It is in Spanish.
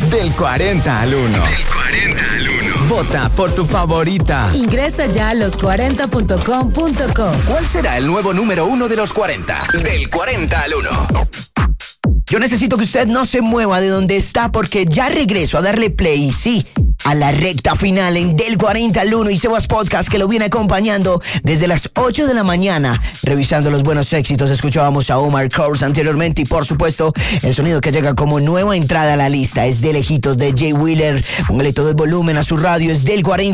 Del 40 al 1. Del 40 al 1. Vota por tu favorita. Ingresa ya a los40.com.co. ¿Cuál será el nuevo número 1 de los 40? Del 40 al 1. Yo necesito que usted no se mueva de donde está porque ya regreso a darle play, sí, a la recta final en Del 40 al 1 y Sebas Podcast, que lo viene acompañando desde las 8 de la mañana, revisando los buenos éxitos. Escuchábamos a Omar Courtz anteriormente y por supuesto el sonido que llega como nueva entrada a la lista es de lejitos de Jay Wheeler. Póngale todo el volumen a su radio, es Del 40.